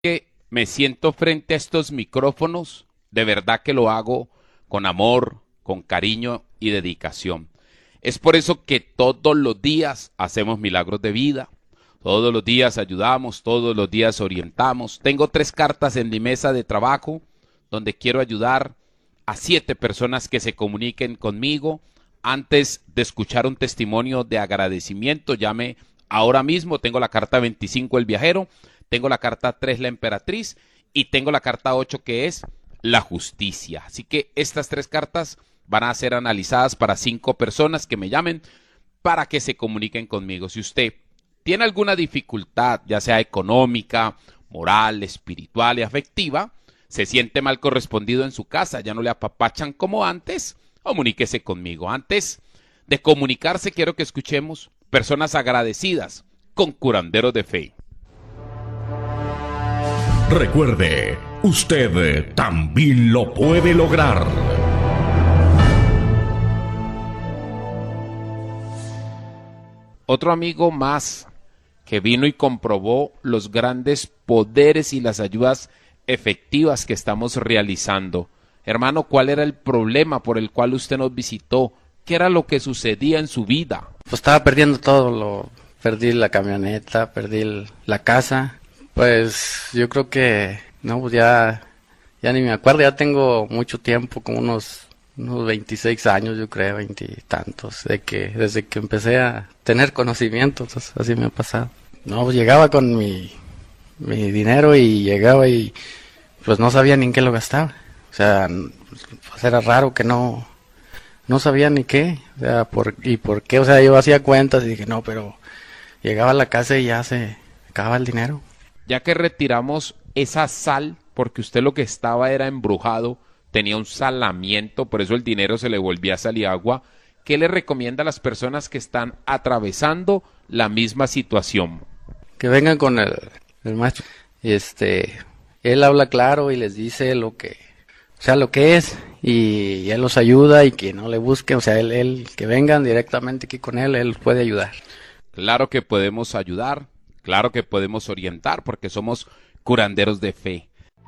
Que me siento frente a estos micrófonos, de verdad que lo hago con amor, con cariño y dedicación. Es por eso que todos los días hacemos milagros de vida, todos los días ayudamos, todos los días orientamos. Tengo 3 cartas en mi mesa de trabajo donde quiero ayudar a 7 personas que se comuniquen conmigo. Antes de escuchar un testimonio de agradecimiento, llame ahora mismo. Tengo la carta 25, el viajero, tengo la carta 3, la emperatriz, y tengo la carta 8, que es la justicia. Así que estas 3 cartas van a ser analizadas para 5 personas que me llamen para que se comuniquen conmigo. Si usted tiene alguna dificultad, ya sea económica, moral, espiritual y afectiva, se siente mal correspondido en su casa, ya no le apapachan como antes, comuníquese conmigo. Antes de comunicarse, quiero que escuchemos personas agradecidas con curanderos de fe. Recuerde, usted también lo puede lograr. Otro amigo más que vino y comprobó los grandes poderes y las ayudas efectivas que estamos realizando. Hermano, ¿cuál era el problema por el cual usted nos visitó? ¿Qué era lo que sucedía en su vida? Pues estaba perdiendo todo, perdí la camioneta, perdí la casa. Pues yo creo que, no, pues ya ni me acuerdo, ya tengo mucho tiempo, como unos 26 años, yo creo, 20 y tantos, desde que empecé a tener conocimientos, así me ha pasado. No, pues llegaba con mi dinero y llegaba y pues no sabía ni en qué lo gastaba. O sea, pues era raro que no sabía ni qué, o sea, por qué, o sea, yo hacía cuentas y dije, no, pero llegaba a la casa y ya se acababa el dinero. Ya que retiramos esa sal, porque usted lo que estaba era embrujado, tenía un salamiento, por eso el dinero se le volvía sal y agua, ¿qué le recomienda a las personas que están atravesando la misma situación? Que vengan con el maestro, él habla claro y les dice lo que es, y él los ayuda, y que no le busquen, o sea, él que vengan directamente aquí con él puede ayudar. Claro que podemos ayudar, claro que podemos orientar, porque somos curanderos de fe.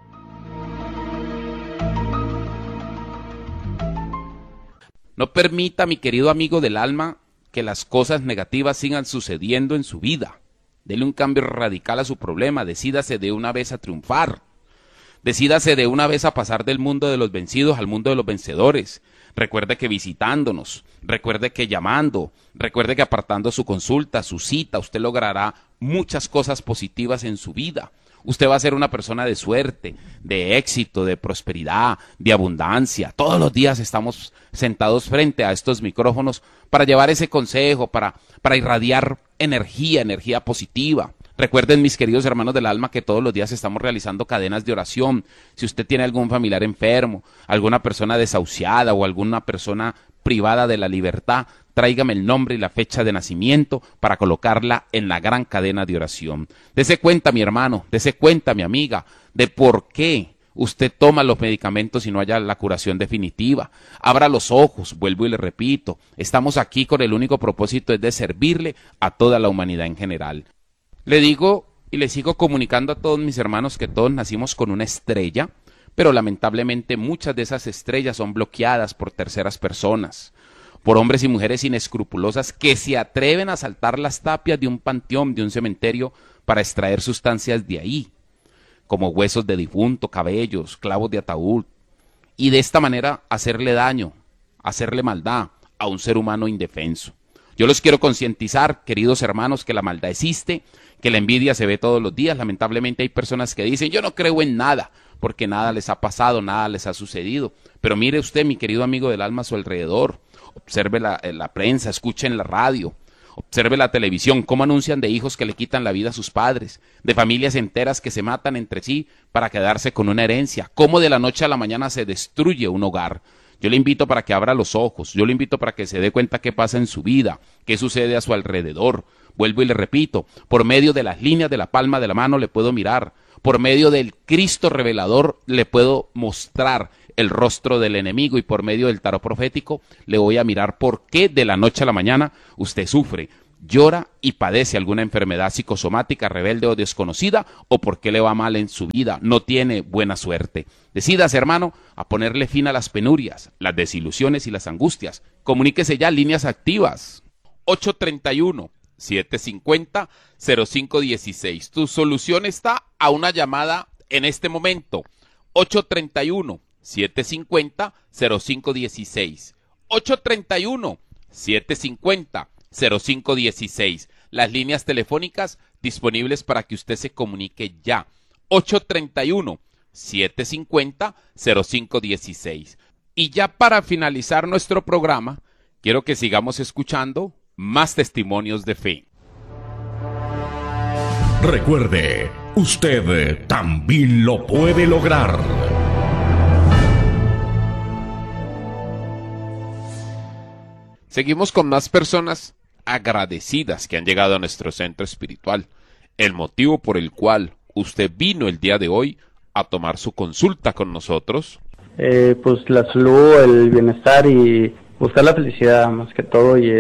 No permita, mi querido amigo del alma, que las cosas negativas sigan sucediendo en su vida. Dele un cambio radical a su problema, decídase de una vez a triunfar. Decídase de una vez a pasar del mundo de los vencidos al mundo de los vencedores. Recuerde que visitándonos, recuerde que llamando, recuerde que apartando su consulta, su cita, usted logrará muchas cosas positivas en su vida. Usted va a ser una persona de suerte, de éxito, de prosperidad, de abundancia. Todos los días estamos sentados frente a estos micrófonos para llevar ese consejo, para irradiar energía positiva. Recuerden, mis queridos hermanos del alma, que todos los días estamos realizando cadenas de oración. Si usted tiene algún familiar enfermo, alguna persona desahuciada o alguna persona privada de la libertad, tráigame el nombre y la fecha de nacimiento para colocarla en la gran cadena de oración. Dese cuenta, mi hermano, dese cuenta, mi amiga, de por qué usted toma los medicamentos y no haya la curación definitiva. Abra los ojos, vuelvo y le repito, estamos aquí con el único propósito es de servirle a toda la humanidad en general. Le digo y le sigo comunicando a todos mis hermanos que todos nacimos con una estrella, pero lamentablemente muchas de esas estrellas son bloqueadas por terceras personas, por hombres y mujeres inescrupulosas que se atreven a saltar las tapias de un panteón, de un cementerio, para extraer sustancias de ahí, como huesos de difunto, cabellos, clavos de ataúd, y de esta manera hacerle daño, hacerle maldad a un ser humano indefenso. Yo los quiero concientizar, queridos hermanos, que la maldad existe, que la envidia se ve todos los días. Lamentablemente hay personas que dicen, yo no creo en nada, porque nada les ha pasado, nada les ha sucedido. Pero mire usted, mi querido amigo del alma, a su alrededor. Observe la prensa, escuche en la radio, observe la televisión, cómo anuncian de hijos que le quitan la vida a sus padres, de familias enteras que se matan entre sí para quedarse con una herencia, cómo de la noche a la mañana se destruye un hogar. Yo le invito para que abra los ojos, yo le invito para que se dé cuenta qué pasa en su vida, qué sucede a su alrededor. Vuelvo y le repito, por medio de las líneas de la palma de la mano le puedo mirar, por medio del Cristo revelador le puedo mostrar el rostro del enemigo, y por medio del tarot profético le voy a mirar por qué de la noche a la mañana usted sufre. llora y padece alguna enfermedad psicosomática, rebelde o desconocida, o porque le va mal en su vida, no tiene buena suerte. Decídase, hermano, a ponerle fin a las penurias, las desilusiones y las angustias. Comuníquese ya, líneas activas. 831-750-0516. Tu solución está a una llamada en este momento. 831-750-0516. 831-750-0516. Las líneas telefónicas disponibles para que usted se comunique ya. 831-750-0516. Y ya para finalizar nuestro programa, quiero que sigamos escuchando más testimonios de fe. Recuerde, usted también lo puede lograr. Seguimos con más personas agradecidas que han llegado a nuestro centro espiritual. El motivo por el cual usted vino el día de hoy a tomar su consulta con nosotros. Pues la salud, el bienestar y buscar la felicidad más que todo y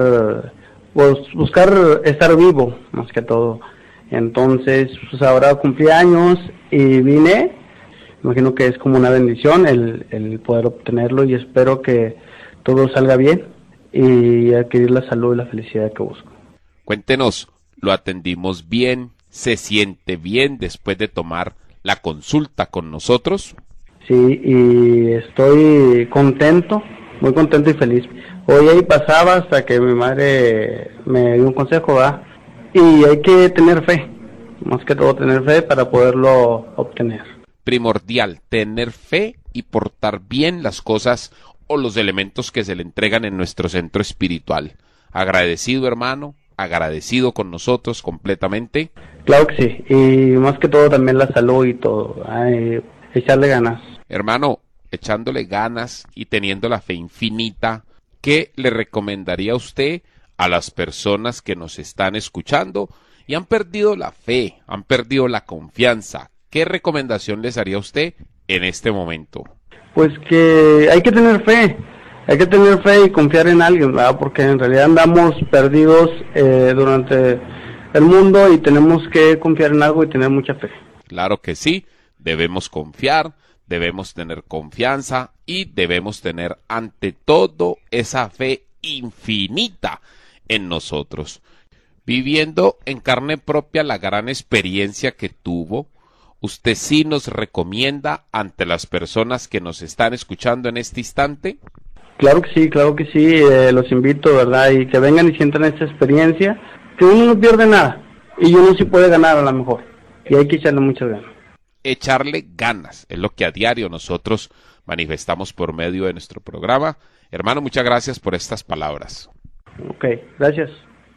buscar estar vivo más que todo. Entonces, pues ahora cumplí años y vine. Imagino que es como una bendición el poder obtenerlo y espero que todo salga bien y adquirir la salud y la felicidad que busco. Cuéntenos, ¿lo atendimos bien? ¿Se siente bien después de tomar la consulta con nosotros? Sí, y estoy contento, muy contento y feliz. Hoy ahí pasaba hasta que mi madre me dio un consejo, ¿verdad? Y hay que tener fe, más que todo tener fe para poderlo obtener. Primordial, tener fe y portar bien las cosas o los elementos que se le entregan en nuestro centro espiritual. Agradecido, hermano, agradecido con nosotros completamente. Claro que sí, y más que todo también la salud y todo, echarle ganas. Hermano, echándole ganas y teniendo la fe infinita, ¿qué le recomendaría a usted a las personas que nos están escuchando y han perdido la fe, han perdido la confianza? ¿Qué recomendación les haría a usted en este momento? Pues que hay que tener fe y confiar en alguien, ¿verdad? Porque en realidad andamos perdidos durante el mundo y tenemos que confiar en algo y tener mucha fe. Claro que sí, debemos confiar, debemos tener confianza y debemos tener ante todo esa fe infinita en nosotros. Viviendo en carne propia la gran experiencia que tuvo, ¿usted sí nos recomienda ante las personas que nos están escuchando en este instante? Claro que sí, los invito, ¿verdad? Y que vengan y sientan esta experiencia, que uno no pierde nada y uno sí puede ganar a lo mejor. Y hay que echarle muchas ganas. Echarle ganas, es lo que a diario nosotros manifestamos por medio de nuestro programa. Hermano, muchas gracias por estas palabras. Ok, gracias.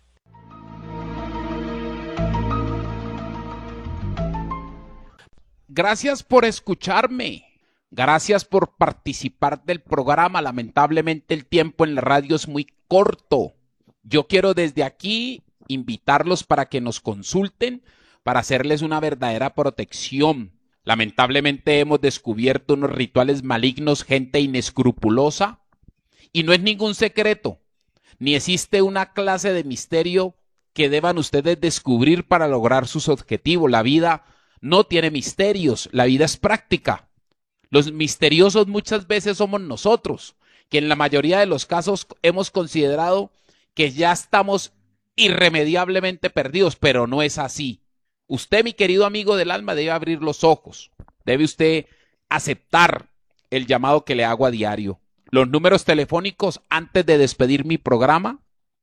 Gracias por escucharme. Gracias por participar del programa. Lamentablemente el tiempo en la radio es muy corto. Yo quiero desde aquí invitarlos para que nos consulten para hacerles una verdadera protección. Lamentablemente hemos descubierto unos rituales malignos, gente inescrupulosa, y no es ningún secreto, ni existe una clase de misterio que deban ustedes descubrir para lograr sus objetivos. La vida no tiene misterios, la vida es práctica. Los misteriosos muchas veces somos nosotros, que en la mayoría de los casos hemos considerado que ya estamos irremediablemente perdidos, pero no es así. Usted, mi querido amigo del alma, debe abrir los ojos, debe usted aceptar el llamado que le hago a diario. Los números telefónicos antes de despedir mi programa,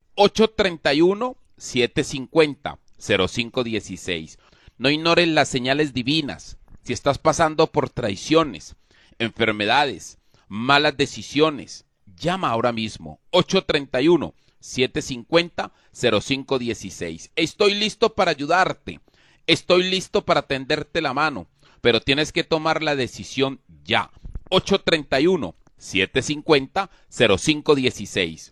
831-750-0516. No ignoren las señales divinas. Si estás pasando por traiciones, enfermedades, malas decisiones, llama ahora mismo. 831-750-0516. Estoy listo para ayudarte. Estoy listo para tenderte la mano, pero tienes que tomar la decisión ya. 831-750-0516.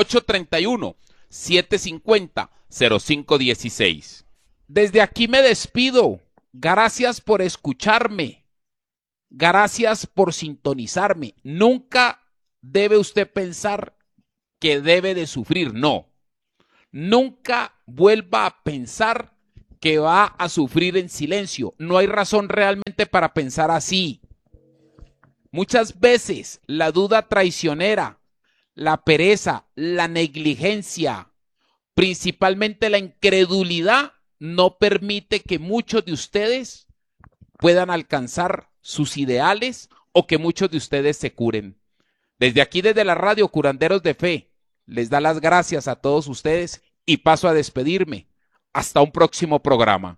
831-750-0516. Desde aquí me despido. Gracias por escucharme. Gracias por sintonizarme. Nunca debe usted pensar que debe de sufrir. No. Nunca vuelva a pensar que va a sufrir en silencio. No hay razón realmente para pensar así. Muchas veces la duda traicionera, la pereza, la negligencia, principalmente la incredulidad, no permite que muchos de ustedes puedan alcanzar sus ideales o que muchos de ustedes se curen. Desde aquí, desde la radio Curanderos de Fe, les da las gracias a todos ustedes y paso a despedirme. Hasta un próximo programa.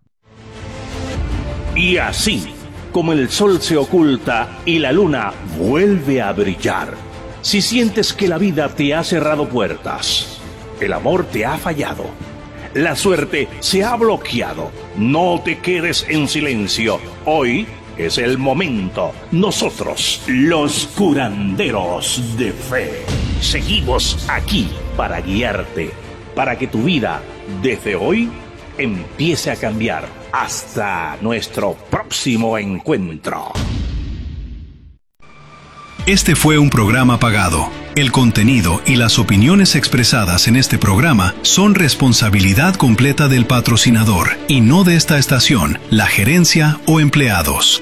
Y así, como el sol se oculta y la luna vuelve a brillar, si sientes que la vida te ha cerrado puertas, el amor te ha fallado, la suerte se ha bloqueado, no te quedes en silencio. Hoy es el momento. Nosotros, los curanderos de fe, seguimos aquí para guiarte, para que tu vida, desde hoy, empiece a cambiar. Hasta nuestro próximo encuentro. Este fue un programa pagado. El contenido y las opiniones expresadas en este programa son responsabilidad completa del patrocinador y no de esta estación, la gerencia o empleados.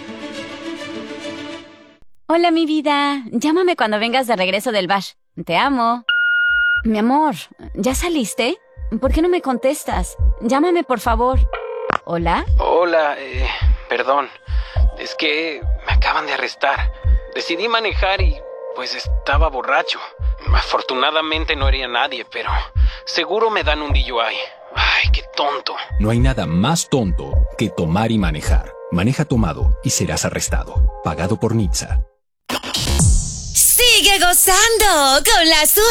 Hola, mi vida. Llámame cuando vengas de regreso del bash. Te amo. Mi amor, ¿ya saliste? ¿Por qué no me contestas? Llámame, por favor. ¿Hola? Hola, perdón. Es que me acaban de arrestar. Decidí manejar y pues estaba borracho. Afortunadamente no hería a nadie, pero seguro me dan un DUI. Ay, qué tonto. No hay nada más tonto que tomar y manejar. Maneja tomado y serás arrestado. Pagado por NHTSA. Sigue gozando con las